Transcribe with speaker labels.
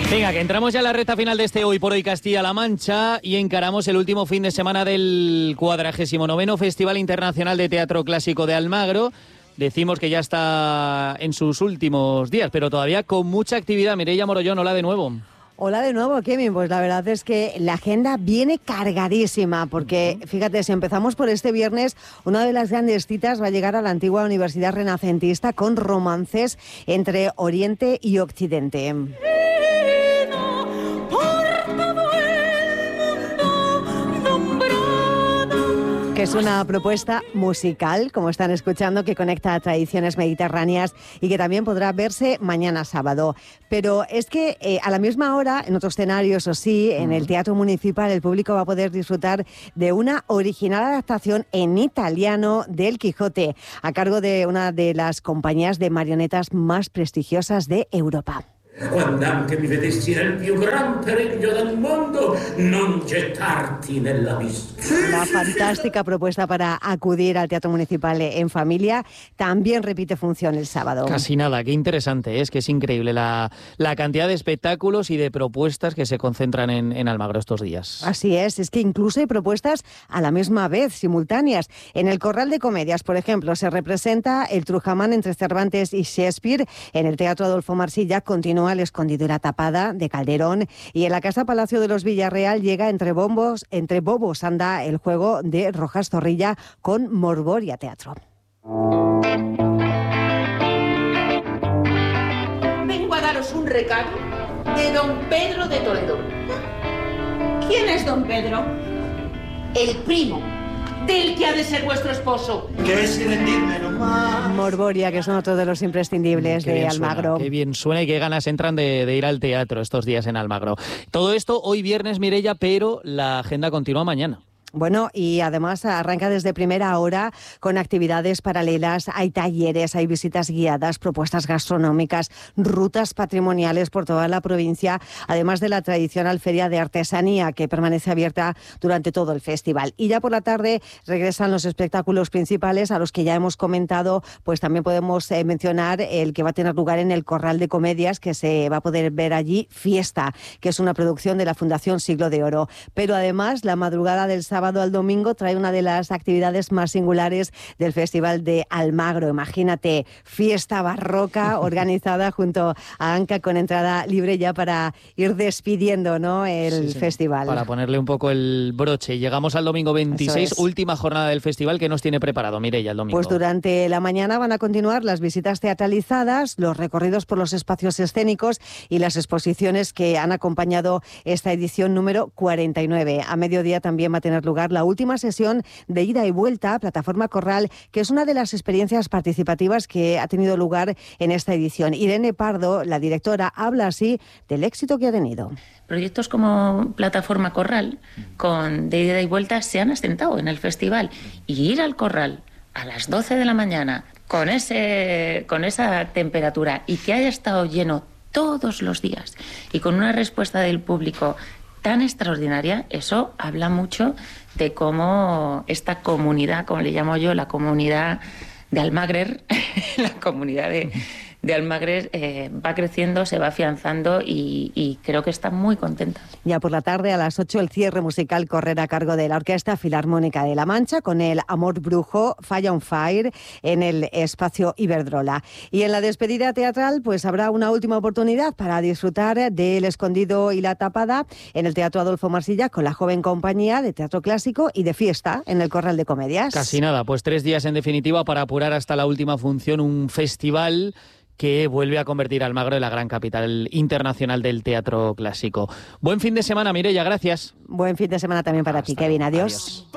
Speaker 1: Venga, que entramos ya en la recta final de este Hoy por Hoy Castilla-La Mancha y encaramos el último fin de semana del 49º Festival Internacional de Teatro Clásico de Almagro. Decimos que ya está en sus últimos días, pero todavía con mucha actividad. Mireia Morollón, hola de nuevo.
Speaker 2: Hola de nuevo, Kevin. Pues la verdad es que la agenda viene cargadísima, porque fíjate, si empezamos por este viernes, una de las grandes citas va a llegar a la antigua Universidad Renacentista con romances entre Oriente y Occidente. Que es una propuesta musical, como están escuchando, que conecta a tradiciones mediterráneas y que también podrá verse mañana sábado. Pero es que a la misma hora, en otro escenario, eso sí, en el Teatro Municipal, el público va a poder disfrutar de una original adaptación en italiano del Quijote, a cargo de una de las compañías de marionetas más prestigiosas de Europa.
Speaker 3: Quando anche mi vedessi nel più gran periglio del mondo, non gettarti nell'abisso.
Speaker 2: La fantástica propuesta para acudir al Teatro Municipal en familia también repite función el sábado.
Speaker 1: Casi nada, qué interesante, es que es increíble la cantidad de espectáculos y de propuestas que se concentran en Almagro estos días.
Speaker 2: Así es que incluso hay propuestas a la misma vez, simultáneas. En el Corral de Comedias, por ejemplo, se representa el Trujamán entre Cervantes y Shakespeare. En el Teatro Adolfo Marsilla continúa El escondido y la tapada de Calderón, y en la Casa Palacio de los Villarreal llega entre bobos anda el juego de Rojas Zorrilla con Morboria Teatro.
Speaker 4: Vengo a daros un recado de don Pedro de Toledo. ¿Quién es don Pedro? El primo del que ha de ser vuestro esposo.
Speaker 3: Que es rendirme nomás.
Speaker 2: Morboria, que son otro de los imprescindibles de Almagro.
Speaker 1: Suena, qué bien suena y qué ganas entran de ir al teatro estos días en Almagro. Todo esto hoy viernes, Mireia, pero la agenda continúa mañana.
Speaker 2: Bueno, y además arranca desde primera hora con actividades paralelas. Hay talleres, hay visitas guiadas, propuestas gastronómicas, rutas patrimoniales por toda la provincia, además de la tradicional feria de artesanía que permanece abierta durante todo el festival. Y ya por la tarde regresan los espectáculos principales a los que ya hemos comentado. Pues también podemos mencionar el que va a tener lugar en el Corral de Comedias, que se va a poder ver allí, Fiesta, que es una producción de la Fundación Siglo de Oro. Pero además, la madrugada del sábado al domingo trae una de las actividades más singulares del Festival de Almagro. Imagínate, fiesta barroca organizada junto a Anca, con entrada libre ya para ir despidiendo, ¿no?, el festival.
Speaker 1: Para ponerle un poco el broche. Llegamos al domingo 26, última jornada del festival. ¿Qué nos tiene preparado, Mireia, el domingo?
Speaker 2: Pues durante la mañana van a continuar las visitas teatralizadas, los recorridos por los espacios escénicos y las exposiciones que han acompañado esta edición número 49. A mediodía también va a tener lugar la última sesión de ida y vuelta a Plataforma Corral, que es una de las experiencias participativas que ha tenido lugar en esta edición. Irene Pardo, la directora, habla así del éxito que ha tenido.
Speaker 5: Proyectos como Plataforma Corral, con de ida y vuelta, se han asentado en el festival. Y ir al Corral a las 12 de la mañana con esa temperatura y que haya estado lleno todos los días y con una respuesta del público tan extraordinaria, eso habla mucho de cómo esta comunidad, como le llamo yo, la comunidad de Almagrer, la comunidad de Almagrer va creciendo, se va afianzando y creo que está muy contenta.
Speaker 2: Ya por la tarde, a las 8, el cierre musical correrá a cargo de la Orquesta Filarmónica de La Mancha con el Amor Brujo, Fire on Fire, en el Espacio Iberdrola. Y en la despedida teatral, pues habrá una última oportunidad para disfrutar del Escondido y la Tapada en el Teatro Adolfo Marsilla con la joven compañía de teatro clásico y de Fiesta en el Corral de Comedias.
Speaker 1: Casi nada, pues 3 días en definitiva para apurar hasta la última función, un festival que vuelve a convertir a Almagro en la gran capital internacional del teatro clásico. Buen fin de semana, Mireia, gracias.
Speaker 2: Buen fin de semana también para ti, Kevin. Adiós.